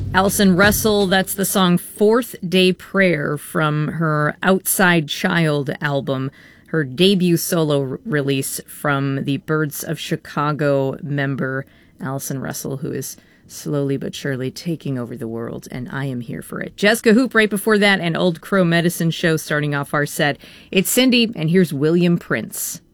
Alison Russell, that's the song Fourth Day Prayer from her Outside Child album, her debut solo release from the Birds of Chicago member Alison Russell, who is slowly but surely taking over the world, and I am here for it. Jessica Hoop right before that, and Old Crow Medicine Show starting off our set. It's Cindy, and here's William Prince.